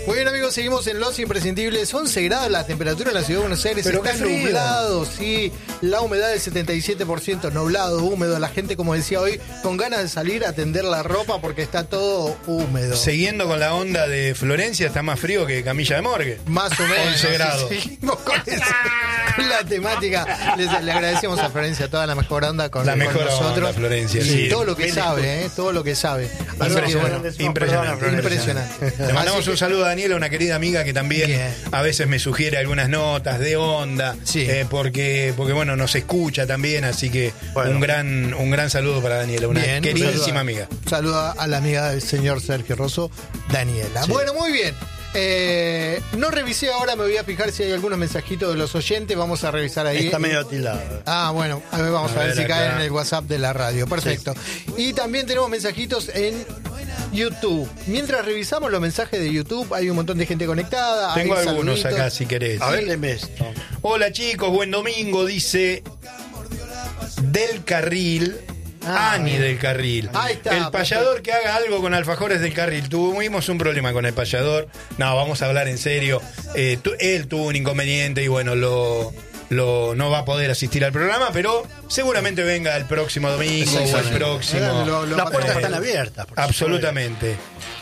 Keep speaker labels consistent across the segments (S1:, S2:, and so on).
S1: Muy bien, amigos, seguimos en Los Imprescindibles. 11 grados la temperatura en la ciudad de Buenos Aires.
S2: Pero
S1: está nublado, sí. La humedad del 77%, nublado, húmedo. La gente, como decía hoy, con ganas de salir a tender la ropa porque está todo húmedo.
S2: Siguiendo con la onda de Florencia, está más frío que camilla de morgue.
S1: Más o menos.
S2: 11 grados.
S1: Seguimos con la temática. Le agradecemos a Florencia toda la mejor onda con nosotros.
S2: Onda, Florencia.
S1: Sí, todo lo que sabe, todo lo que sabe. Así que, bueno, impresionante.
S2: Le mandamos un saludo a Daniela, una querida amiga que también a veces me sugiere algunas notas de onda, porque bueno, nos escucha también, así que un gran saludo para Daniela, una queridísima amiga.
S1: Saludo a la amiga del señor Sergio Rosso, Daniela. Sí. Bueno, muy bien. No revisé ahora, me voy a fijar si hay algunos mensajitos de los oyentes. Vamos a revisar ahí.
S3: Está medio tilado.
S1: Bueno, a ver, vamos a ver si cae en el WhatsApp de la radio. Perfecto. Sí. Y también tenemos mensajitos en YouTube. Mientras revisamos los mensajes de YouTube, hay un montón de gente conectada.
S2: Tengo algunos acá, si querés.
S3: A ver, léeme esto.
S2: Hola, chicos, buen domingo, dice Del Carril. Ani del Carril.
S1: Ahí está,
S2: el payador que haga algo con alfajores del Carril. Tuvimos un problema con el payador. No, vamos a hablar en serio. Él tuvo un inconveniente y bueno, no va a poder asistir al programa, pero seguramente venga el próximo domingo o el próximo.
S3: Las puertas están abiertas.
S2: Absolutamente.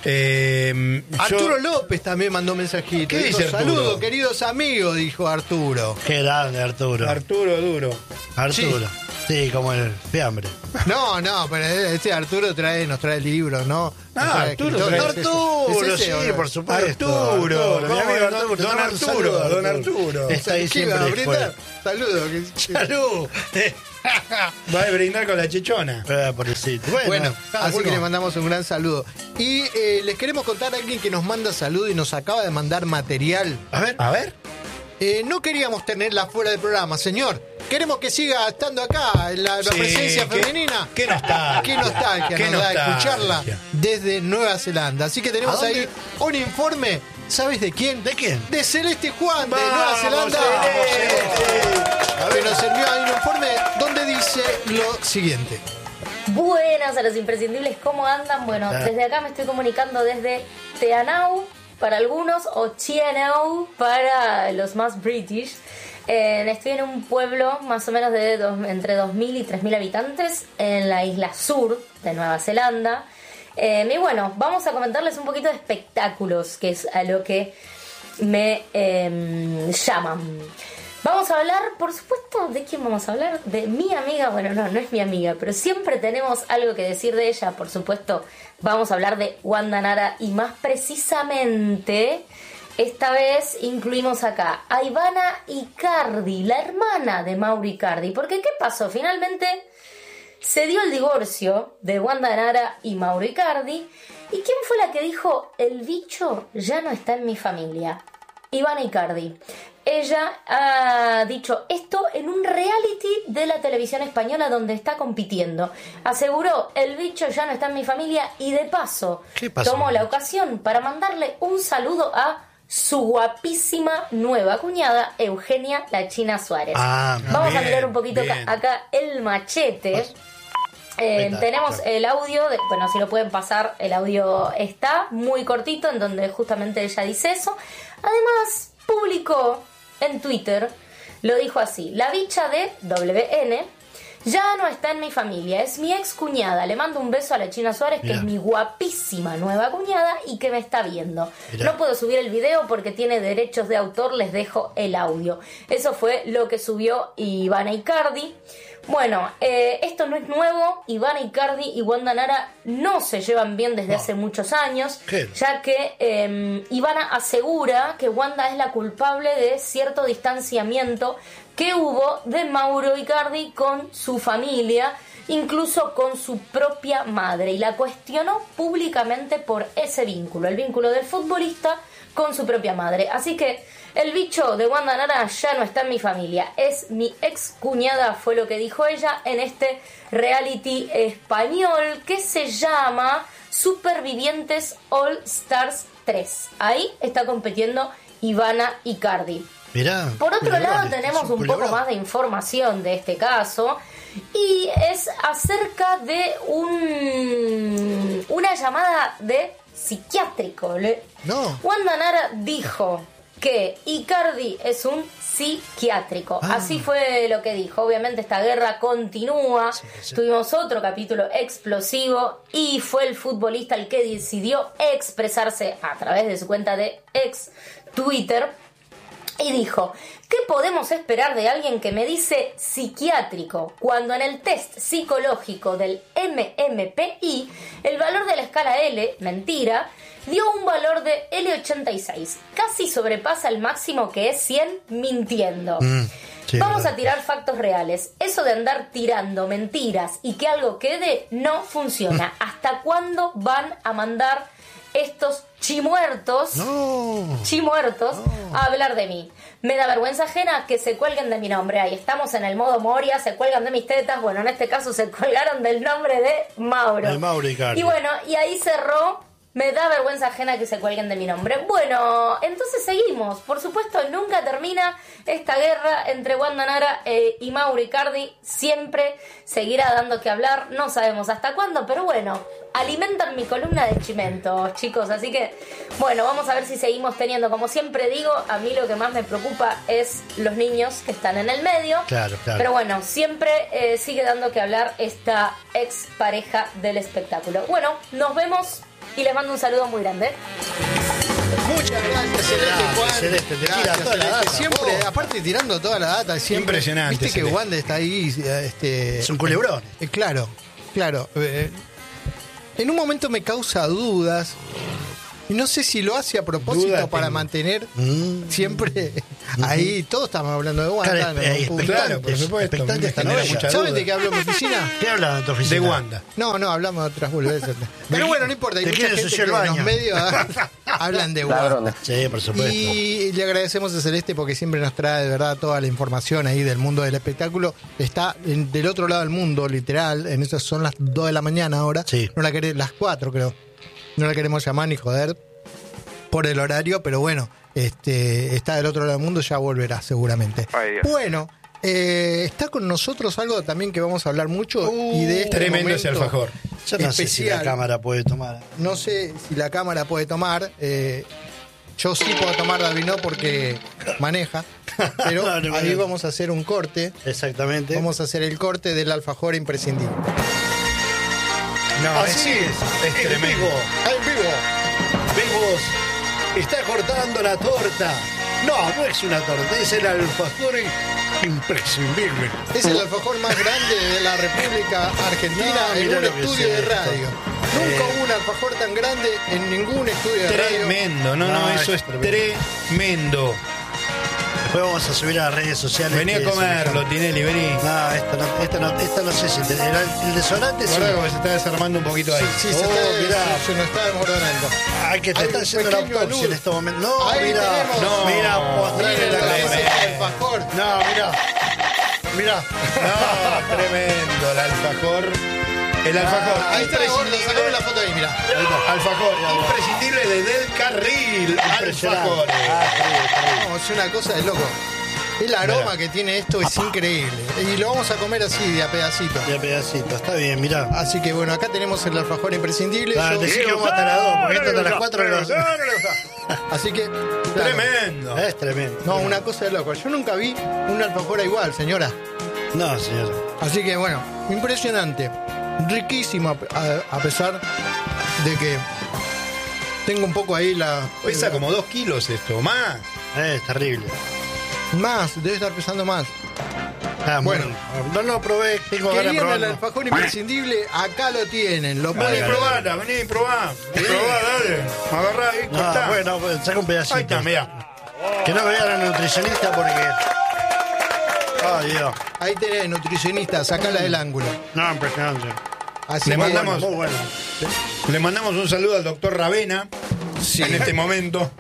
S1: Arturo López también mandó mensajito.
S2: ¿Qué dice Arturo?
S1: Saludos, queridos amigos, dijo Arturo.
S3: Qué grande, Arturo.
S2: Arturo duro.
S3: Arturo. Sí, como el fiambre.
S1: No, pero este Arturo nos trae libros, ¿no?
S3: Arturo, sí, por supuesto.
S2: Arturo,
S3: mi amigo Arturo.
S2: Don Arturo.
S3: Está ahí siempre.
S1: Saludos.
S2: Salud. Va a brindar con la chichona.
S1: Bueno, así que le mandamos un gran saludo. Y les queremos contar a alguien que nos manda saludo y nos acaba de mandar material.
S2: A ver.
S1: No queríamos tenerla fuera del programa, señor. Queremos que siga estando acá en la presencia femenina.
S2: Qué nostalgia.
S1: Qué nostalgia nos da escucharla desde Nueva Zelanda. Así que tenemos ahí un informe. ¿Sabes de quién?
S3: ¿De quién?
S1: De Celeste Juan, de Nueva Zelanda. Que nos envió ahí un informe donde dice lo siguiente.
S4: Buenas a los imprescindibles, ¿cómo andan? Bueno, desde acá me estoy comunicando desde Te Anau para algunos o Chienau para los más british. Estoy en un pueblo más o menos de entre 2.000 y 3.000 habitantes en la isla sur de Nueva Zelanda. Y bueno, vamos a comentarles un poquito de espectáculos, que es a lo que me llaman. Vamos a hablar, por supuesto, ¿de quién vamos a hablar? De mi amiga, bueno, no es mi amiga, pero siempre tenemos algo que decir de ella, por supuesto. Vamos a hablar de Wanda Nara y más precisamente, esta vez incluimos acá a Ivana Icardi, la hermana de Mauro Icardi. Porque, ¿qué pasó? Finalmente se dio el divorcio de Wanda Nara y Mauro Icardi. ¿Y quién fue la que dijo, el bicho ya no está en mi familia? Ivana Icardi. Ella ha dicho esto en un reality de la televisión española donde está compitiendo. Aseguró, el bicho ya no está en mi familia y de paso tomó la ocasión para mandarle un saludo a su guapísima nueva cuñada, Eugenia La China Suárez. Vamos a mirar un poquito acá el machete. Tenemos el audio, bueno, si lo pueden pasar, el audio está muy cortito en donde justamente ella dice eso. Además, publicó en Twitter, lo dijo así: la bicha de WN ya no está en mi familia, es mi ex cuñada. Le mando un beso a la China Suárez, que es mi guapísima nueva cuñada y que me está viendo. No puedo subir el video porque tiene derechos de autor, les dejo el audio. Eso fue lo que subió Ivana Icardi. Bueno, esto no es nuevo. Ivana Icardi y Wanda Nara no se llevan bien desde hace muchos años, ya que Ivana asegura que Wanda es la culpable de cierto distanciamiento que hubo de Mauro Icardi con su familia, incluso con su propia madre, y la cuestionó públicamente por ese vínculo, el vínculo del futbolista con su propia madre. Así que el bicho de Wanda Nara ya no está en mi familia, es mi ex cuñada, fue lo que dijo ella en este reality español que se llama Supervivientes All Stars 3. Ahí está compitiendo Ivana Icardi.
S3: Mirá,
S4: por otro lado, tenemos un poco más de información de este caso, y es acerca de una llamada de psiquiátrico.
S1: No.
S4: Wanda Nara dijo que Icardi es un psiquiátrico. Así fue lo que dijo. Obviamente esta guerra continúa. Tuvimos otro capítulo explosivo y fue el futbolista el que decidió expresarse a través de su cuenta de ex Twitter y dijo: ¿qué podemos esperar de alguien que me dice psiquiátrico cuando en el test psicológico del MMPI el valor de la escala L, mentira, dio un valor de L86? Casi sobrepasa el máximo, que es 100, mintiendo. Vamos a tirar factos reales. Eso de andar tirando mentiras y que algo quede no funciona. ¿Hasta cuándo van a mandar estos chimuertos a hablar de mí? Me da vergüenza ajena que se cuelguen de mi nombre. Ahí estamos en el modo Moria, se cuelgan de mis tetas. Bueno, en este caso se colgaron del nombre de Mauro.
S3: De Mauro Icardi.
S4: Y bueno, y ahí cerró. Me da vergüenza ajena que se cuelguen de mi nombre. Bueno, entonces seguimos. Por supuesto, nunca termina esta guerra entre Wanda Nara y Mauro Icardi. Siempre seguirá dando que hablar. No sabemos hasta cuándo, pero bueno, alimentan mi columna de chimentos, chicos. Así que, bueno, vamos a ver si seguimos teniendo. Como siempre digo, a mí lo que más me preocupa es los niños que están en el medio.
S3: Claro.
S4: Pero bueno, siempre sigue dando que hablar esta ex pareja del espectáculo. Bueno, nos vemos. Y les mando un saludo muy grande.
S1: Muchas gracias, Celeste, Juan.
S3: Celeste, te
S1: Gracias,
S3: tira toda la
S1: Celeste.
S3: data.
S1: Siempre, aparte tirando toda la data, siempre.
S2: Impresionante,
S1: Viste que
S2: Celeste.
S1: Wanda está ahí.
S3: Es un culebrón.
S1: Claro. En un momento me causa dudas. Y no sé si lo hace a propósito
S2: Duda
S1: para
S2: tengo.
S1: mantener siempre ahí. Todos estamos hablando de Wanda.
S3: Claro,
S1: en algún punto.
S2: Claro, por supuesto.
S3: Expectante
S2: me
S3: esta
S2: genera
S3: novela.
S2: mucha
S1: ¿Saben
S2: duda.
S1: de qué hablo en mi oficina?
S3: ¿Qué hablan en tu oficina?
S2: De Wanda.
S1: No, hablamos de otras boludeces. Pero bueno, no importa. Hay
S3: ¿De
S1: mucha
S3: quién
S1: gente
S3: ensució
S1: que
S3: el
S1: en los
S3: baño?
S1: medios hablan de Wanda.
S3: Sí, por supuesto.
S1: Y le agradecemos a Celeste porque siempre nos trae de verdad toda la información ahí del mundo del espectáculo. Está del otro lado del mundo, literal. En esas son las 2 de la mañana ahora.
S3: Sí.
S1: No la queremos, las 4 creo. No la queremos llamar ni joder por el horario, pero bueno, está del otro lado del mundo, ya volverá seguramente.
S5: Ay, Dios.
S1: Bueno, está con nosotros algo también que vamos a hablar mucho y de este
S2: Tremendo
S1: momento
S2: ese alfajor.
S3: Yo no sé si la
S1: especial.
S3: cámara puede tomar.
S1: No sé si la cámara puede tomar. Yo sí puedo tomar, David no, porque maneja. Pero
S3: No,
S1: ahí vamos a hacer un corte.
S3: Exactamente.
S1: Vamos a hacer el corte del alfajor imprescindible.
S2: No,
S3: Así es
S2: es tremendo.
S3: En vivo. Vemos, está cortando la torta. No es una torta, es el alfajor imprescindible.
S1: Es el alfajor más grande de la República Argentina
S3: No,
S1: en
S3: mirá
S1: un
S3: lo que
S1: estudio
S3: es
S1: de
S3: esto.
S1: radio. Nunca hubo un alfajor tan grande en ningún estudio de radio.
S2: Tremendo,
S3: No,
S2: eso
S3: es
S2: es
S3: tremendo.
S2: tremendo.
S3: Después vamos a subir a las redes sociales.
S2: Vení a
S3: que
S2: comerlo,
S3: se-
S2: Tinelli, vení.
S3: No, esta no sé si el desodorante sí.
S2: Guarda que se está desarmando un poquito ahí.
S1: Sí,
S3: mirá.
S1: se nos está desmoronando.
S3: Ay, que te
S1: Hay
S3: está
S1: un
S3: haciendo la
S1: pequeño
S3: autopsia
S1: alud.
S3: en este momento. No,
S1: Ahí
S3: mira.
S1: tenemos.
S3: No, mira, mostrarle
S1: Miren
S3: la
S1: lo que es
S3: cámara.
S1: el alfajor.
S3: No, mira. Mira.
S2: No, tremendo, el alfajor. El alfajor
S1: Ahí está, gordo,
S2: imprescindible.
S1: sacame la foto ahí, mira.
S2: Alfajor imprescindible de Del Carril.
S3: Impresionante.
S2: Alfajor.
S1: No, es una cosa de loco. El aroma que tiene esto es increíble. Y lo vamos a comer así, de a pedacitos.
S3: De pedacito, está bien, mira.
S1: Así que bueno, acá tenemos el alfajor imprescindible.
S3: Ah,
S1: Yo-
S3: decí que vamos hasta las 2, porque esto hasta las 4 de los...
S1: Así que. claro.
S2: Tremendo.
S3: Es tremendo.
S1: No, una cosa de loco. Yo nunca vi un alfajor igual, señora.
S3: No, señora.
S1: Así que bueno, impresionante. Riquísimo, a pesar de que tengo un poco ahí la.
S2: Pesa como 2 kilos esto, más.
S3: Es terrible.
S1: Más, debe estar pesando más.
S3: Ah,
S1: Bueno.
S3: no lo probé, tengo ganas de
S1: Querían el
S3: probarlo.
S1: alfajor imprescindible, acá lo tienen. Lo
S2: Vení,
S1: pueden
S2: probala, vení, probá. Probá, dale. Agarrá ahí,
S3: No,
S2: cortá.
S3: bueno, pues, saca un pedacito.
S2: Ahí está, mirá.
S3: Que no me vean a la nutricionista porque... Ay, Dios.
S1: Ahí tenés, nutricionista, sacala del ángulo.
S3: No, impresionante.
S1: Así
S2: Le
S1: que,
S2: mandamos-
S3: Muy bueno.
S2: Le mandamos un saludo al doctor Ravena en este momento.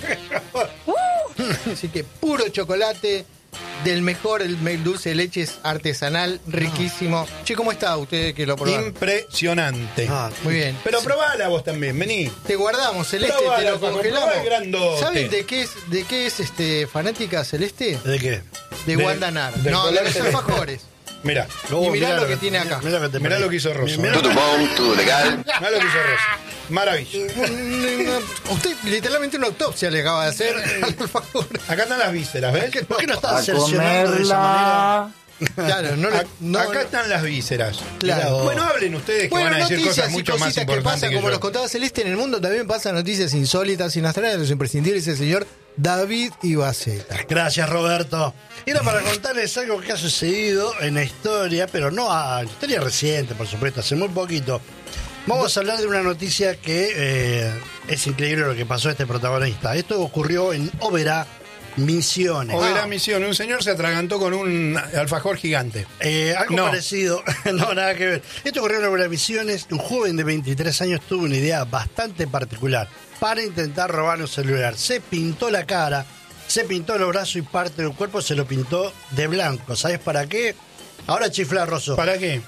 S1: así que puro chocolate del mejor, el dulce de leche es artesanal, riquísimo. Che, ¿cómo está usted que lo probaron?
S2: Impresionante.
S3: Ah,
S1: Muy bien.
S2: Pero probala vos también, vení.
S1: Te guardamos, Celeste,
S2: Probá
S1: te
S2: el
S1: lo
S2: alfajor,
S1: congelamos.
S2: probá el grandote.
S1: ¿Saben de qué es fanática Celeste?
S3: ¿De qué?
S1: De Wanda Nara.
S2: del
S1: No, de
S2: color
S1: los
S2: celeste.
S1: alfajores.
S2: Mirá.
S1: Y mirá lo que tiene acá.
S3: Mirá
S2: Mirá lo que hizo Rosso.
S3: Mirá
S2: Mirá lo que hizo Rosso. Maravilloso.
S1: Usted literalmente una autopsia le acaba de hacer. Alfajor.
S2: Acá están las vísceras, ¿ves?
S3: ¿Por qué no estás cercionando de esa manera?
S1: Claro,
S2: Acá están las vísceras.
S1: Claro.
S2: Bueno, hablen ustedes que van a decir
S1: noticias
S2: cosas
S1: y
S2: mucho más
S1: cositas que
S2: importantes
S1: pasan,
S2: que
S1: como
S2: yo.
S1: los contaba Celeste, en el mundo también pasan noticias insólitas, inastrales, los imprescindibles, el señor David Ibaceta.
S3: Gracias, Roberto. Era para contarles algo que ha sucedido en la historia, pero no a la historia reciente, por supuesto, hace muy poquito. Vamos a hablar de una noticia que es increíble lo que pasó a este protagonista. Esto ocurrió en Oberá, Misiones.
S2: Oberá Misiones, un señor se atragantó con un alfajor gigante.
S3: Algo
S2: No.
S3: parecido, no, nada que ver. Esto ocurrió en Oberá, Misiones. Un joven de 23 años tuvo una idea bastante particular para intentar robar un celular. Se pintó la cara, se pintó los brazos y parte del cuerpo se lo pintó de blanco. ¿Sabes para qué? Ahora chifla, Rosso.
S2: ¿Para qué?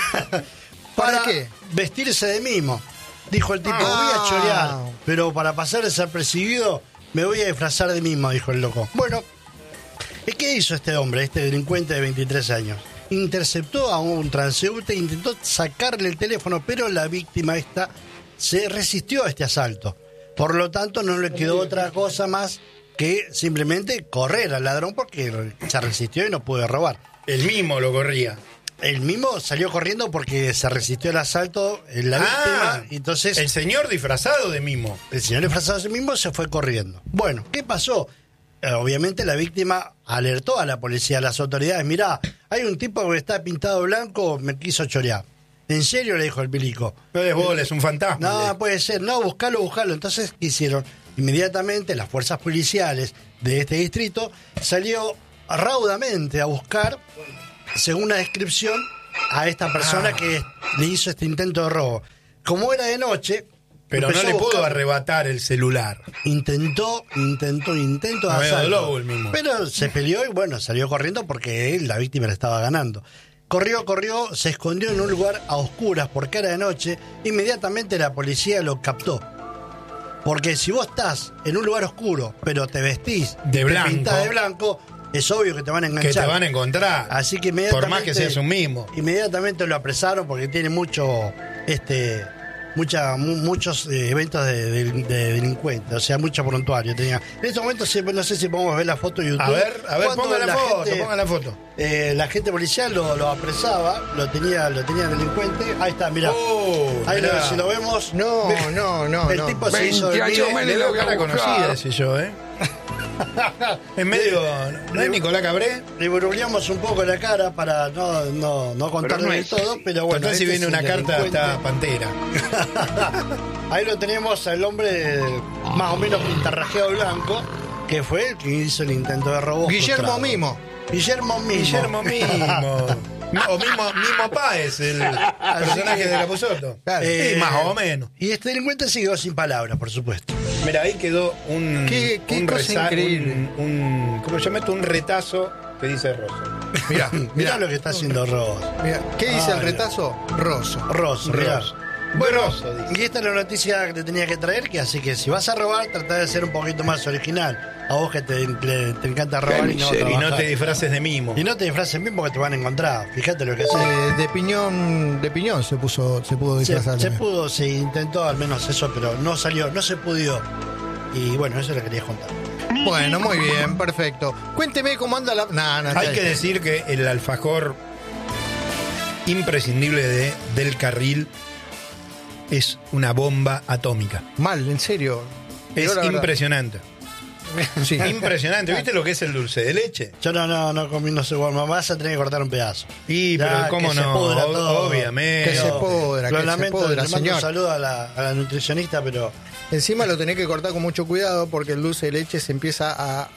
S1: ¿Para qué?
S3: Vestirse de mimo. Dijo el tipo, voy a chorear, pero para pasar desapercibido me voy a disfrazar de mimo, dijo el loco. Bueno, ¿y qué hizo este hombre, este delincuente de 23 años? Interceptó a un transeúnte e intentó sacarle el teléfono, pero la víctima esta se resistió a este asalto. Por lo tanto, no le quedó otra cosa más que simplemente correr al ladrón porque se resistió y no pudo robar.
S2: El mismo lo corría.
S3: El mismo salió corriendo porque se resistió al asalto en la víctima. Y entonces
S2: el señor disfrazado de mimo.
S3: el señor disfrazado de sí mismo se fue corriendo. Bueno, ¿qué pasó? Obviamente la víctima alertó a la policía, a las autoridades. Mirá, hay un tipo que está pintado blanco, me quiso chorear. ¿En serio? Le dijo el milico.
S2: No es bola, es un fantasma.
S3: No, puede ser. No, buscalo. Entonces, ¿qué hicieron? Inmediatamente las fuerzas policiales de este distrito salió raudamente a buscar, según una descripción, a esta persona que le hizo este intento de robo. Como era de noche,
S2: Pero no
S3: empezó
S2: le
S3: a
S2: pudo
S3: buscar.
S2: arrebatar el celular.
S3: Intentó de
S2: Medio
S3: asalto.
S2: lobo el mismo.
S3: Pero se peleó y bueno, salió corriendo porque la víctima le estaba ganando. Corrió, se escondió en un lugar a oscuras porque era de noche. Inmediatamente la policía lo captó. Porque si vos estás en un lugar oscuro, pero te vestís
S2: De
S3: te
S2: blanco.
S3: pintás de blanco, es obvio que te van a enganchar.
S2: Que te van a encontrar.
S3: Así que inmediatamente,
S2: Por más que seas un mimo.
S3: Inmediatamente lo apresaron porque tiene muchos eventos de delincuentes, o sea, mucho prontuario tenía. En este momento no sé si podemos ver la foto de YouTube.
S2: A ver,
S3: Cuando
S2: ponga la foto.
S3: La gente policial lo apresaba, lo tenía delincuente. Ahí está, mirá. Ahí
S2: mirá.
S3: si lo vemos.
S1: No.
S3: El tipo se hizo
S5: 20
S3: el
S5: años
S3: mimo.
S5: me
S2: Le veo
S5: voy a
S2: cara
S5: buscar.
S2: conocida ese yo, ¿eh? En medio. ¿No es Nicolás Cabré?
S3: Le burbuleamos un poco la cara para no contarle
S5: no
S3: del
S5: es.
S3: todo, pero bueno.
S2: Total, si
S3: este
S2: viene
S3: es
S2: una
S3: el
S2: carta,
S3: delincuente.
S2: está Pantera.
S3: Ahí lo tenemos al hombre más o menos pintarrajeado blanco, que fue el que hizo el intento de robo.
S1: Guillermo
S3: frustrado.
S1: Mimo.
S3: Guillermo
S2: Mimo. O Mimo Páez, el personaje de Capusotto.
S1: Claro.
S2: Sí, más o menos.
S3: Y este delincuente siguió sin palabras, por supuesto.
S2: Mira, ahí quedó un.
S1: Qué
S2: un
S1: cosa increíble.
S2: ¿Cómo se llama esto? Un retazo que dice Rosso.
S1: Mirá,
S3: Mirá lo que está haciendo Ross.
S1: mirá. ¿Qué dice el
S3: Ah,
S1: retazo? Rosso.
S3: Ross, mirá.
S2: Bueno,
S3: Y esta es la noticia que te tenía que traer, que así que si vas a robar, trata de ser un poquito más original. A vos que te encanta robar y no
S5: miseria.
S2: y no
S3: trabajar.
S2: te disfraces de mimo.
S3: Y no te disfraces bien porque te van a encontrar. Fíjate lo que haces.
S1: De piñón se pudo disfrazar.
S3: Se
S1: también.
S3: pudo, se intentó al menos eso, pero no salió, no se pudo. Y bueno, eso lo quería contar.
S1: Bueno, muy bien, perfecto. Cuénteme cómo anda la.
S2: Hay que decir que el alfajor imprescindible del Carril es una bomba atómica.
S1: Mal, en serio.
S2: Es
S1: Yo, la verdad,
S2: impresionante.
S1: sí.
S2: Impresionante. ¿Viste lo que es el dulce de leche?
S3: Yo no comí, no sé, bueno, vas a tener que cortar un pedazo.
S2: Y,
S3: Ya,
S2: pero cómo
S3: que se
S2: no,
S3: pudra todo.
S2: obviamente.
S1: Que se pudra,
S3: Lo
S1: que se
S3: lamento,
S1: pudra,
S3: le mando
S1: señor.
S3: un saludo a la nutricionista, pero
S1: Encima lo tenés que cortar con mucho cuidado porque el dulce de leche se empieza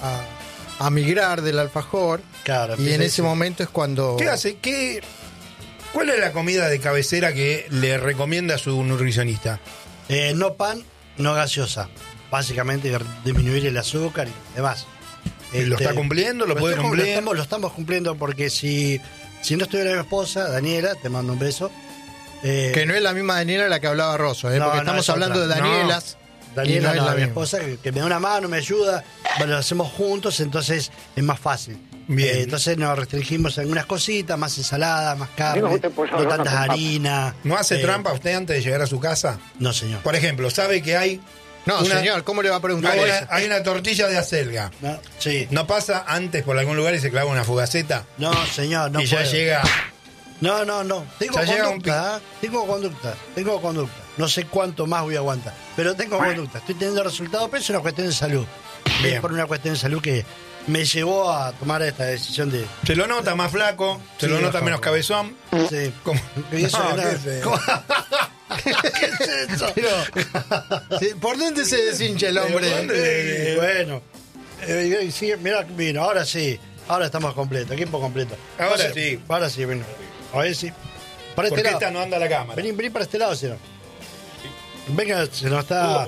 S1: a migrar del alfajor.
S3: claro.
S1: Y en ese momento es cuando.
S2: ¿Qué hace? ¿Cuál es la comida de cabecera que le recomienda a su nutricionista?
S3: No pan, no gaseosa. Básicamente disminuir el azúcar y demás.
S2: ¿Lo está cumpliendo? ¿Lo puede cumplir?
S3: Lo estamos cumpliendo porque si no estuviera mi esposa, Daniela, te mando un beso.
S1: Que no es la misma Daniela la que hablaba Rosso,
S3: No,
S1: porque
S3: no,
S1: estamos
S3: es
S1: hablando
S3: otra.
S1: de Danielas.
S3: Daniela,
S1: y no es la
S3: mi
S1: misma.
S3: esposa, que me da una mano, me ayuda, bueno, lo hacemos juntos, entonces es más fácil.
S2: Bien.
S3: Entonces nos restringimos a algunas cositas, más ensalada, más carne, no tantas harinas.
S2: ¿No hace trampa usted antes de llegar a su casa?
S3: No, señor.
S2: Por ejemplo, ¿sabe que hay
S1: No, señor, ¿cómo le va a preguntar eso?
S2: hay una tortilla de acelga?
S3: No, sí.
S2: ¿No pasa antes por algún lugar y se clava una fugaceta?
S3: No, señor, no
S2: y ya
S3: puedo.
S2: llega...
S3: No. Tengo
S2: Ya llega
S3: conducta, tengo conducta. No sé cuánto más voy a aguantar, pero tengo conducta. Estoy teniendo resultados, pero es una cuestión de salud.
S2: Bien.
S3: Es por una cuestión de salud que me llevó a tomar esta decisión de...
S2: Se lo nota más flaco, se
S3: Sí,
S2: lo nota
S3: ojo.
S2: menos cabezón.
S3: Sí.
S2: ¿Cómo?
S3: Y eso
S2: No,
S3: que
S2: ¿qué
S3: nada.
S2: es eso?
S3: ¿Cómo? ¿Qué es eso?
S1: Sí, ¿por dónde se deshincha el hombre?
S3: Bueno. Sí, mira, ahora sí. Ahora estamos completos, equipo completo.
S2: Ahora sí.
S3: Ahora sí, bueno. A ver si. Para este
S2: Porque
S3: lado.
S2: esta no anda la cámara.
S3: Vení para este lado, señor. Venga, se nos está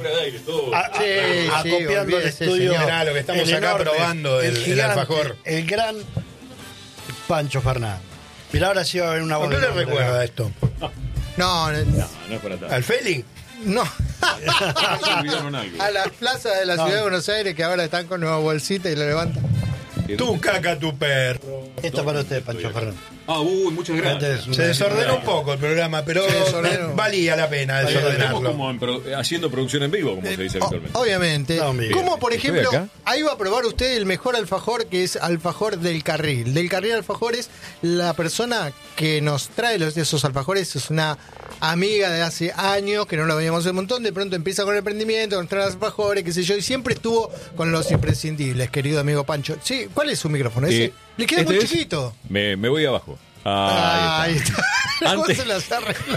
S3: acopiando el
S1: olvídese,
S3: estudio.
S1: señor.
S2: Mirá lo que estamos
S3: el
S2: acá probando, el
S3: gigante,
S2: alfajor.
S3: El gran Pancho Fernández. Mirá, ahora sí va a haber una
S2: ¿Por qué
S3: voz
S2: le
S3: de hombre
S2: recuerda
S3: acá.
S2: esto?
S1: No,
S5: No es para tanto.
S2: ¿Al Félix?
S1: no.
S5: Se olvidaron algo.
S1: A las plazas de la ciudad de Buenos Aires que ahora están con nueva bolsita y lo levantan.
S2: Tu caca, tu perro.
S3: Esto para usted, Pancho Fernández.
S5: Muchas gracias.
S2: Se desordenó un poco el programa, pero
S1: Se desordenó.
S2: valía la pena
S5: Estamos
S2: desordenarlo.
S5: como haciendo producción en vivo, como se dice habitualmente.
S1: Obviamente.
S3: No, amigo.
S1: Como por
S5: Estoy
S1: ejemplo,
S5: acá.
S1: ahí va a probar usted el mejor alfajor, que es alfajor del Carril. Del Carril Alfajores, la persona que nos trae esos alfajores es una amiga de hace años, que no la veíamos un montón, de pronto empieza con el emprendimiento, con traer alfajores, qué sé yo, y siempre estuvo con los imprescindibles, querido amigo Pancho. Sí, ¿cuál es su micrófono? Ese le queda muy
S5: ¿Este es?
S1: chiquito.
S5: Me voy abajo.
S1: Ahí
S5: Ahí está.
S1: está. ¿Cómo
S5: Antes-
S1: se las arregló?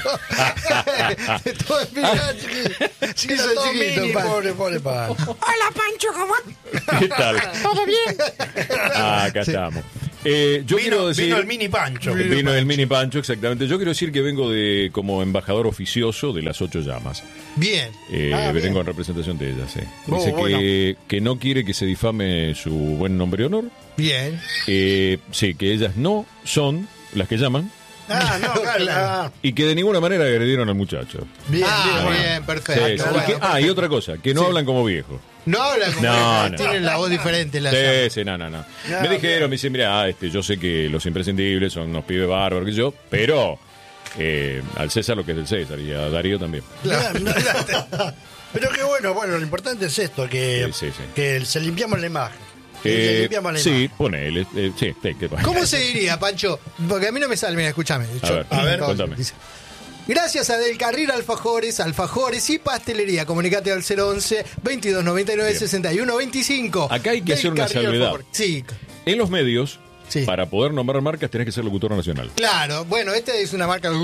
S1: Todo empinado, chiquito. Sí,
S3: Mira,
S1: soy
S3: todo
S1: chiquito,
S3: mini,
S1: Pancho.
S3: pobre Pancho.
S1: Hola, Pancho, ¿cómo?
S5: ¿Qué tal? ¿Todo bien? Acá estamos. Yo quiero decir...
S2: Vino el mini Pancho.
S5: Vino el mini Pancho, exactamente. Yo quiero decir que vengo como embajador oficioso de las 8 llamas.
S1: Bien.
S3: bien.
S5: Vengo en representación de ellas.
S3: Oh,
S5: Dice
S3: bueno.
S5: que no quiere que se difame su buen nombre y honor.
S1: Bien.
S5: Sí, que ellas no son las que llaman
S3: No, claro.
S5: y que de ninguna manera agredieron al muchacho.
S3: Bien,
S1: Bien,
S5: Sí,
S1: perfecto.
S5: sí.
S1: Bueno,
S5: Y otra cosa, que no hablan como viejos.
S1: no hablan como
S5: No,
S1: él,
S5: no.
S1: tienen la voz diferente. La
S5: Sí,
S1: llama.
S5: sí, no. Me dijeron, me dicen, mira, yo sé que los imprescindibles son unos pibes bárbaros que yo, pero al César lo que es del César y a Darío también.
S3: Pero qué bueno, lo importante es esto, que,
S5: Sí.
S3: que se limpiamos la imagen. Le limpiamos la
S5: Sí,
S3: imagen.
S5: ponele. Sí,
S1: ¿Cómo se diría, Pancho? Porque a mí no me sale. Mira, escúchame.
S5: A ver,
S1: Todo,
S5: contame.
S1: dice, gracias a Del Carril Alfajores y Pastelería. Comunicate al 011 2299
S5: Bien.
S1: 6125.
S5: Acá hay que
S1: Del
S5: hacer una
S1: Carril
S5: salvedad.
S1: Alfajores. Sí,
S5: En los medios,
S1: Sí.
S5: para poder nombrar marcas, tenés que ser locutor nacional.
S1: claro. Bueno, esta es una marca.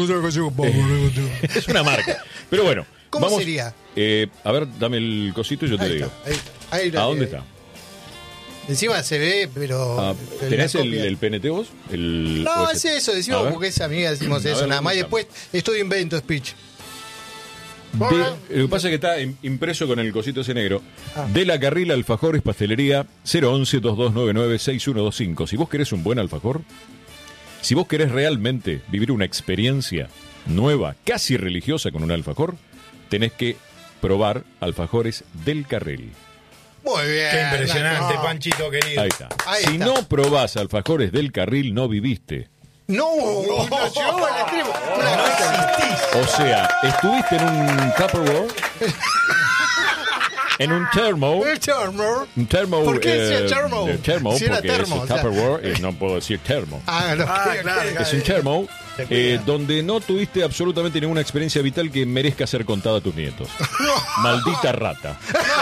S5: Es una marca. Pero bueno.
S1: ¿Cómo
S5: vamos,
S1: sería?
S5: A ver, dame el cosito y yo te
S1: Ahí
S5: digo.
S1: está, ahí está.
S5: ¿A dónde está?
S1: Encima se ve, pero.
S5: Ah,
S1: la
S5: ¿Tenés
S1: copia.
S5: el PNT vos?
S1: No,
S5: o
S1: es eso, decimos
S5: A ver.
S1: porque es amiga, decimos
S5: A
S1: eso,
S5: ver,
S1: nada más. Y
S5: ¿dónde
S1: después estoy invento speech.
S5: Lo que pasa es que está impreso con el cosito ese negro.
S1: Ah.
S5: De la Carril Alfajores Pastelería 011-2299-6125. Si vos querés un buen alfajor, si vos querés realmente vivir una experiencia nueva, casi religiosa con un alfajor, tenés que probar alfajores del Carril.
S1: Muy bien.
S2: Qué impresionante,
S1: No.
S2: Panchito querido.
S5: Ahí está.
S1: Ahí
S5: Si
S1: está.
S5: no probás alfajores del Carril, no viviste.
S1: No, no llegó al extremo. Una cosa.
S5: O sea, estuviste en un Tupperware, en un termo.
S1: El termo.
S5: Un termo.
S1: ¿Por qué decía termo?
S5: Termo,
S1: Si era
S5: porque
S1: termo,
S5: es
S1: o sea.
S5: Tupperware, no puedo decir termo.
S1: Ah, no.
S3: Claro.
S5: Es un termo
S3: Se cuida.
S5: donde no tuviste absolutamente ninguna experiencia vital que merezca ser contada a tus nietos. Maldita rata.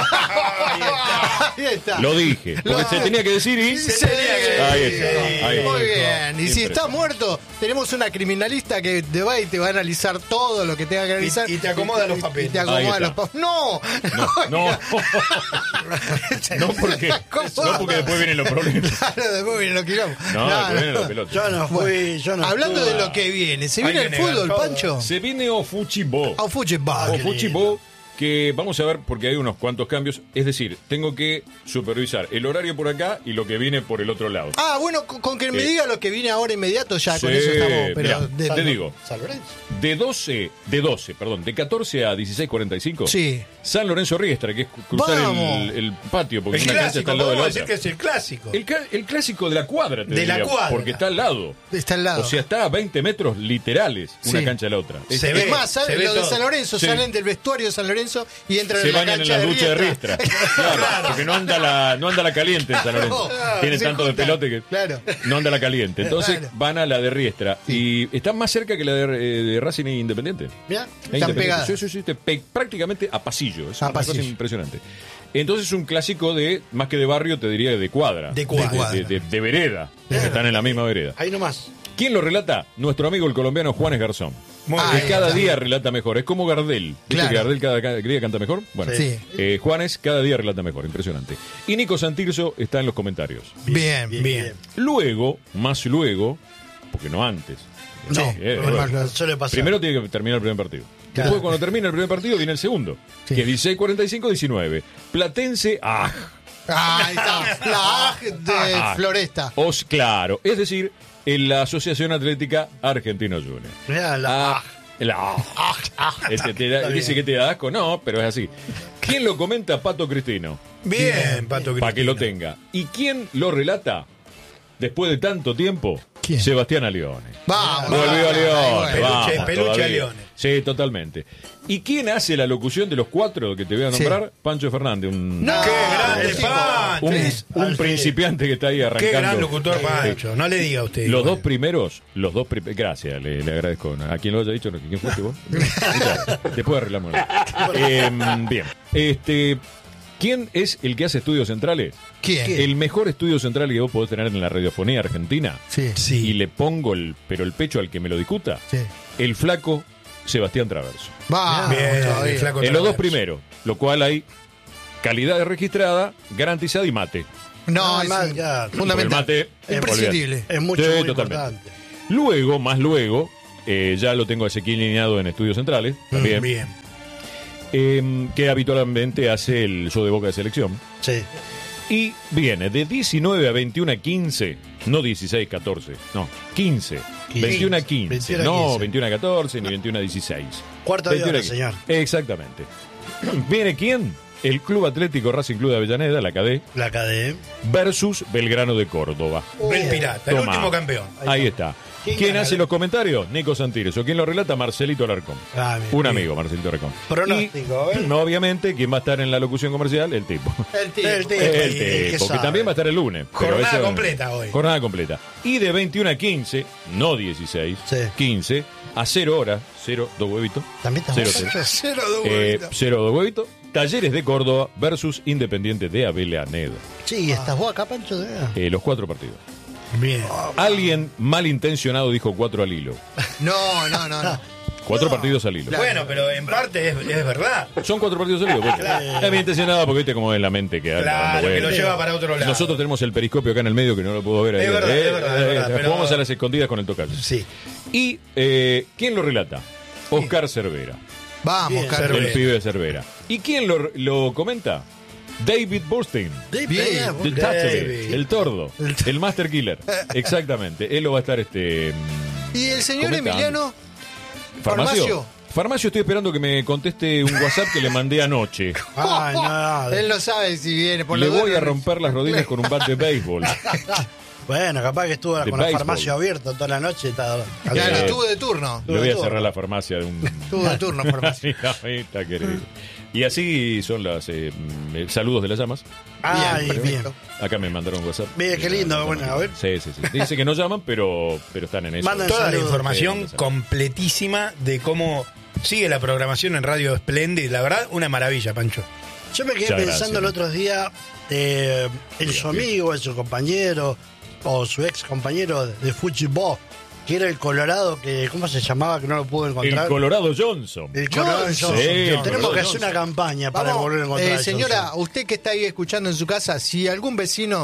S1: Ahí está.
S5: Lo dije. Porque se tenía que decir y...
S1: Sí.
S5: Ahí está. Ahí
S1: Muy
S5: está.
S1: bien. Y si está muerto, tenemos una criminalista que te va y te va a analizar todo lo que tenga que analizar.
S2: y te acomoda los papeles.
S1: Y te
S5: Ahí
S1: acomoda
S5: está.
S1: los papeles. ¡No!
S5: No, no porque después vienen los problemas.
S1: Claro, después vienen los quilombos.
S5: No, después vienen los pelotas.
S3: Yo no fui, yo no
S1: Hablando
S3: estuve.
S1: de lo que viene, ¿se viene
S2: Hay
S1: el
S2: que negar
S1: fútbol,
S2: todo.
S1: Pancho?
S5: Se viene o Fuchibó.
S1: O fútbol.
S5: O Fuchibó que vamos a ver, porque hay unos cuantos cambios. Es decir, tengo que supervisar el horario por acá y lo que viene por el otro lado.
S1: Ah, bueno, con que me diga lo que viene ahora inmediato, ya con
S5: Sí,
S1: eso estamos. Pero
S5: mirá, te digo,
S3: San Lorenzo.
S5: de 14 a 16:45,
S1: Sí.
S5: San Lorenzo Riestra, que es cruzar
S1: Vamos.
S5: el patio, porque
S2: El
S5: una cancha
S2: clásico,
S5: está al lado de la
S2: podemos decir
S5: otra.
S2: que es el clásico.
S5: El clásico de la cuadra, te
S2: De la
S5: diría,
S2: cuadra.
S5: porque está al lado.
S1: está al lado.
S5: O sea, está a 20 metros literales una
S1: Sí.
S5: cancha de la otra.
S2: Se
S1: es
S2: ve,
S1: más,
S2: se
S1: ¿saben?
S2: ve
S1: Lo de
S2: todo.
S1: San Lorenzo,
S5: Sí.
S1: salen del vestuario de San Lorenzo y entran
S5: Se
S1: en la
S5: bañan en
S1: cancha
S5: la ducha de Riestra. Claro, porque no anda la caliente en San Lorenzo. Tiene
S1: se
S5: tanto de
S1: juntan.
S5: pelote que
S1: Claro.
S5: no anda la caliente. Entonces
S1: Claro.
S5: van a la de Riestra. Y está más cerca que la de Racing e Independiente.
S3: Mirá.
S5: Es
S1: Están
S5: Independiente.
S1: pegadas.
S5: Sí, prácticamente a pasillo. Es
S1: A
S5: una cosa
S1: pasillo.
S5: impresionante. Entonces es un clásico de, más que de barrio, te diría de cuadra.
S2: De cuadra.
S5: De vereda. Están en la misma vereda.
S3: Ahí nomás.
S5: ¿Quién lo relata? Nuestro amigo el colombiano Juanes Garzón.
S2: Muy
S1: Ah,
S5: Que
S2: bien.
S5: cada
S1: está.
S5: día relata mejor. Es como Gardel. ¿Viste
S1: Claro.
S5: que Gardel cada día canta mejor? Bueno,
S1: Sí.
S5: Juanes cada día relata mejor. Impresionante. Y Nico Santirso está en los comentarios.
S1: Bien.
S2: Bien.
S5: Luego, más luego, porque no antes.
S3: No,
S5: Bueno.
S1: más luego.
S3: suele pasar.
S5: Primero tiene que terminar el primer partido.
S1: Claro.
S5: Después, cuando termina el primer partido, viene el segundo.
S1: Sí.
S5: Que es 16:45-19. Platense,
S1: Ahí está. La AG de
S5: Ah.
S1: Floresta.
S5: Claro. Es decir, en la Asociación Atlética Argentino Junior.
S3: Mirá,
S5: Dice que te da asco, no, pero es así. ¿Quién lo comenta? Pato Cristino.
S2: Bien, Pato
S5: Para que
S2: Cristino.
S5: lo tenga. ¿Y quién lo relata? Después de tanto tiempo,
S1: ¿Quién?
S5: Sebastián Alione.
S1: Vamos.
S5: Volvió a Leone.
S1: Bueno.
S5: Vamos,
S2: Peluche
S5: todavía.
S2: a Leone.
S5: Sí, totalmente. ¿Y quién hace la locución de los cuatro que te voy a
S1: Sí.
S5: nombrar? Pancho Fernández, un,
S1: No,
S2: ¡Qué grande,
S1: chico.
S2: Pancho!
S5: un principiante que está ahí arrancando.
S2: ¡Qué gran locutor, Pancho! No le diga a usted.
S5: Los
S2: igual.
S5: dos primeros, gracias, le agradezco. A quien lo haya dicho, no, ¿quién fuiste vos? Muchas gracias. Después arreglamos. Bien. ¿Quién es el que hace estudios centrales?
S1: ¿Quién?
S5: El mejor estudio central que vos podés tener en la radiofonía argentina.
S1: Sí.
S5: Y le pongo el pecho al que me lo discuta.
S1: Sí.
S5: El flaco Sebastián Traverso.
S1: Vamos.
S2: Bien,
S1: todavía.
S2: el flaco
S5: En los dos
S2: Traverso.
S5: primeros, lo cual hay calidad registrada, garantizada y mate.
S1: No, es
S3: mal, ya.
S5: Porque el
S1: fundamental.
S5: mate,
S1: Imprescindible.
S3: Es mucho,
S5: Sí,
S3: muy
S5: totalmente.
S3: importante.
S5: Luego, más luego, ya lo tengo a Ezequiel alineado en estudios centrales. También.
S2: Bien.
S5: Que habitualmente hace el show de Boca de Selección.
S3: Sí.
S5: Y viene de 19 a 21 a 15, no 16 a 14, no, 15. 21 a 15,
S3: 21 a
S5: no
S3: 15.
S5: 21 a 14 ni 21 a 16.
S3: Cuarto de
S5: 21 a
S3: hora,
S5: 15.
S3: señor.
S5: Exactamente. ¿Viene quién? El Club Atlético Racing Club de Avellaneda, la KD,
S3: La KD.
S5: versus Belgrano de Córdoba.
S2: El pirata, el
S5: Toma.
S2: último campeón.
S5: Ahí está. ¿Quién
S3: gana?
S5: hace los comentarios? Nico Santirso. ¿Quién lo relata? Marcelito Alarcón.
S3: Ah, bien,
S5: Un
S3: bien.
S5: amigo, Marcelito Alarcón.
S3: Pronóstico,
S5: Y, obviamente, ¿quién va a estar en la locución comercial? El tipo.
S1: El tipo.
S3: El tipo.
S5: El
S3: que
S5: tipo, que
S3: sabe.
S5: también va a estar el lunes. pero
S2: Jornada
S5: eso-
S2: completa hoy.
S5: Jornada completa. Y de 21 a 15, no 16,
S3: Sí.
S5: 15, a 0 horas, 0, 2 huevitos.
S3: También está
S5: 0,
S3: bueno.
S5: 0.
S1: Cero de huevito.
S5: 0, 2 huevitos. Talleres de Córdoba versus Independiente de Avellaneda.
S3: Sí, ¿estás vos acá, Pancho?
S5: Los 4 partidos.
S2: Bien.
S5: Alguien malintencionado dijo 4 al hilo.
S1: No.
S5: 4 partidos al hilo.
S2: Bueno, pero en parte es verdad.
S5: Son 4 partidos al hilo. Porque es malintencionado porque viste cómo es la mente que anda
S2: Claro,
S5: dando
S2: que lo
S5: vueltas.
S2: lleva para otro lado.
S5: Nosotros tenemos el periscopio acá en el medio que no lo puedo ver ahí.
S2: Es verdad, es verdad, pero-
S5: Jugamos a las escondidas con el tocayo.
S2: Sí.
S5: Y ¿quién lo relata? Oscar Cervera,
S1: Vamos,
S3: Bien,
S1: Carlos.
S2: Cervera.
S5: el pibe de Cervera. ¿Y quién lo comenta? David Burstein,
S1: Bien.
S5: The Toucher,
S2: David.
S5: el tordo, el Master Killer. Exactamente, él lo va a estar
S1: ¿Y el señor
S5: comentando.
S1: Emiliano?
S5: Farmacio. Farmacio, estoy esperando que me conteste un WhatsApp que le mandé anoche.
S3: Ay, no.
S1: Él no sabe si viene por
S5: Le
S1: los
S5: voy a
S1: dos-
S5: romper las rodillas con un bat de béisbol.
S3: Bueno, capaz que estuvo
S5: De
S3: con la
S5: béisbol.
S3: farmacia abierta toda la noche. Está,
S1: Claro,
S5: Eh,
S1: estuvo de turno.
S5: Le voy a
S3: todo.
S5: cerrar la farmacia de un...
S1: Estuvo de turno, farmacia.
S5: Está querido. Y así son los saludos de las llamas.
S3: Ay, bien.
S1: perfecto.
S5: Acá me mandaron WhatsApp.
S3: Bien, qué lindo, bueno, a ver.
S5: Sí. Dice que no llaman, pero están en eso.
S3: Mandan
S2: Toda la
S3: saludos.
S2: información
S5: Sí,
S2: completísima de cómo sigue la programación en Radio Splendid. La verdad, una maravilla, Pancho.
S3: Yo me quedé
S5: Muchas
S3: pensando
S5: gracias.
S3: el otro día en su amigo, en su compañero o su ex compañero de fútbol, que era el Colorado, que ¿cómo se llamaba? Que no lo pude encontrar.
S5: El Colorado Johnson.
S3: El Colorado
S1: Johnson.
S3: Johnson.
S5: Sí, el
S3: Tenemos
S5: Colorado
S3: que hacer
S5: Johnson.
S3: una campaña para
S1: Vamos,
S3: volver a encontrar a
S1: señora,
S3: Johnson.
S1: usted que está ahí escuchando en su casa, si algún vecino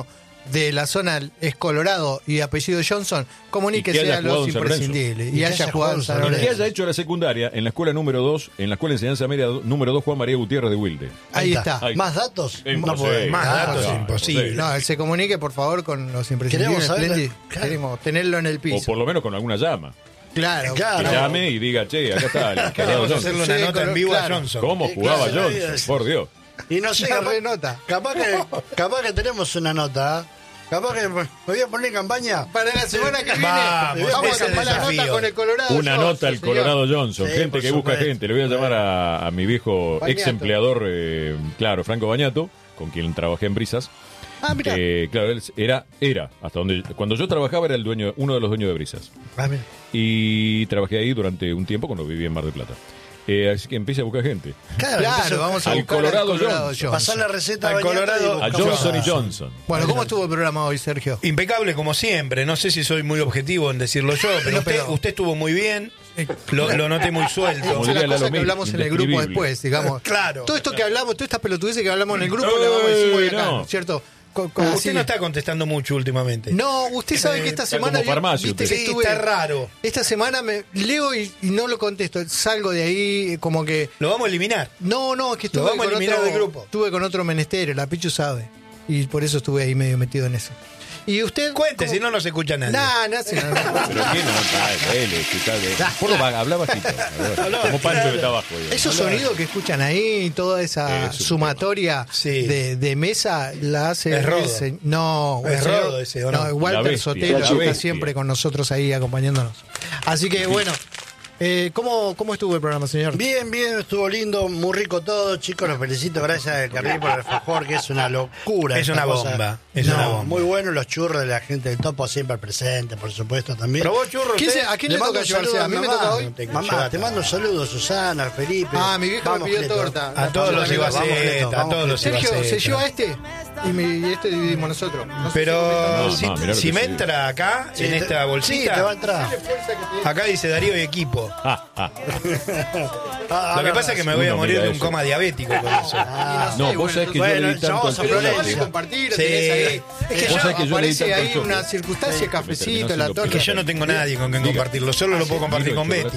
S1: de la zona es Colorado y apellido Johnson,
S5: Y
S1: comuníquese
S5: que haya
S1: a
S5: jugado
S1: los
S5: en San Lorenzo.
S1: imprescindibles.
S3: Y
S1: Y
S3: que
S1: haya
S3: haya
S1: jugado en San
S5: Y que
S1: Lorenzo.
S5: haya hecho la secundaria en la escuela número 2, en la escuela de enseñanza media número 2 Juan María Gutiérrez de Wilde.
S1: Ahí está.
S5: Ahí.
S3: ¿Más datos?
S5: Imposible.
S3: No podemos.
S2: Más datos
S5: no,
S2: imposible.
S1: No, se comunique por favor con los imprescindibles.
S3: Queremos saber-
S1: Splendid.
S3: claro.
S1: Queremos tenerlo en el
S5: O
S1: piso.
S5: por lo menos con alguna llama.
S1: Claro.
S3: Claro.
S5: Que llame y diga, che, acá está el
S2: Queremos
S5: Colorado Johnson.
S2: hacerle una
S1: Sí,
S2: nota en vivo
S1: claro.
S2: a Johnson.
S5: ¿Cómo
S3: Sí,
S5: jugaba
S3: claro,
S5: Johnson?
S3: sí.
S5: Por Dios.
S3: Y no sé,
S1: La
S3: capaz,
S1: renota.
S3: capaz que tenemos una nota. ¿eh? Capaz que me voy a poner en campaña.
S1: Para la semana que viene
S2: Vamos,
S1: vamos
S2: ese
S1: a tapar la
S2: desafío.
S1: nota con el Colorado.
S5: Una
S1: Johnson,
S5: nota al
S1: señor.
S5: Colorado Johnson.
S3: Sí,
S5: Gente
S3: por
S5: que busca
S3: supuesto.
S5: gente. Le voy a llamar a mi viejo
S1: Bañato.
S5: ex empleador, claro, Franco Bañato, con quien trabajé en Brisas.
S1: Ah, mira.
S5: Claro, él era, hasta donde. Cuando yo trabajaba era uno de los dueños de Brisas.
S3: Ah, mira.
S5: Y trabajé ahí durante un tiempo cuando vivía en Mar del Plata. Así que empiece a buscar gente.
S1: Claro, vamos a
S5: al
S1: buscar
S5: Colorado Johnson.
S3: Pasar la receta
S2: Al
S3: a Bañato
S2: Colorado-
S3: y
S5: A
S3: buscamos
S5: Johnson y Johnson.
S1: Bueno, ¿cómo estuvo el programa hoy, Sergio?
S2: Impecable como siempre. No sé si soy muy objetivo en decirlo yo, pero usted estuvo muy bien. Lo noté muy suelto.
S5: Como
S1: Esa es
S5: diría
S1: la cosa
S5: Lalo
S1: que
S5: Mir,
S1: hablamos en el grupo
S5: indescribible.
S1: después, digamos.
S2: Claro.
S1: Todo esto que hablamos, todas estas pelotudeces que hablamos en el grupo, le vamos a decir hoy acá,
S5: no.
S1: ¿cierto?
S2: Usted no está contestando mucho últimamente.
S1: No, usted sabe que esta
S5: Está
S1: semana
S5: como farmacia
S1: viste
S5: usted.
S1: que
S2: Sí,
S1: estuve
S2: está raro.
S1: esta semana me leo y no lo contesto, salgo de ahí como que
S2: Lo vamos a eliminar.
S1: no, es que
S2: Lo
S1: estuve
S2: vamos a
S1: con
S2: eliminar
S1: otro,
S2: del grupo.
S1: estuve con otro menesterio, la Pichu sabe. Y por eso estuve ahí medio metido en eso. ¿Y usted?
S2: Cuente,
S1: cómo-
S2: si no nos escucha nadie.
S1: Nah, no.
S5: Pero quién no, dele, habla bajito. Como Pancho que está abajo. digamos.
S1: Esos sonidos que escuchan ahí, toda esa
S5: Es un
S1: sumatoria
S2: Sí.
S1: de mesa, la hace.
S2: Es Rodo.
S1: No,
S2: Es
S1: el señor-
S2: Rodo ese, ¿o no?
S5: La
S1: Walter
S5: bestia,
S1: Sotelo
S5: la
S1: está
S5: bestia.
S1: siempre con nosotros ahí acompañándonos. Así que bueno, ¿cómo estuvo el programa, señor?
S3: Bien, estuvo lindo, muy rico todo, chicos, los felicito, gracias al Carril por el alfajor, que es una locura.
S2: Es
S3: esta
S2: una
S3: cosa.
S2: bomba, es
S3: No,
S2: una bomba.
S3: muy bueno, los churros de la gente del Topo siempre presentes, por supuesto, también.
S2: ¿Probó churro
S1: ¿Quién
S2: usted?
S1: ¿A quién le
S3: mando
S1: toca
S3: un
S1: llevarse?
S3: saludo
S1: A mí me
S3: mamá.
S1: toca hoy.
S3: Mamá, te mando un saludo, Susana, al Felipe.
S1: Ah, mi vieja me
S3: Vamos,
S1: pidió
S3: Cleto.
S1: torta.
S2: A todos los
S3: Vamos,
S2: Ibacetas,
S3: Cleto,
S2: a
S3: vamos,
S2: todos los
S3: Cleto.
S1: Sergio,
S2: Ibacetas.
S1: se lleva este y este dividimos nosotros. No sé
S2: Pero
S5: No,
S2: si,
S5: mirá lo
S2: si
S5: que
S2: me
S5: sí.
S2: entra acá,
S3: Sí,
S2: en
S3: te-
S2: esta
S3: Sí,
S2: bolsita,
S3: te va a entrar.
S2: acá dice Darío y equipo.
S3: Ah,
S2: Lo que
S3: ahora
S2: pasa es que me voy a
S5: uno
S2: morir
S5: mira
S2: de un
S5: eso.
S2: coma diabético con eso.
S5: No, vos sabés que yo
S3: bueno,
S5: leí tanto
S3: vamos a
S5: al
S1: Pero
S3: Flores.
S1: lo
S5: chocolate.
S1: podés compartir,
S2: Sí.
S1: tenés ahí. Es que
S5: Vos
S1: ya
S5: sabés que yo leí
S1: aparece
S5: tanto
S1: ahí
S5: el
S1: una
S5: chocolate.
S1: circunstancia,
S5: Sí, me
S1: cafecito,
S5: terminó
S1: la
S5: siendo
S1: torta.
S2: Que yo no tengo nadie con quien
S5: Diga.
S2: compartirlo, solo lo puedo compartir con Betty.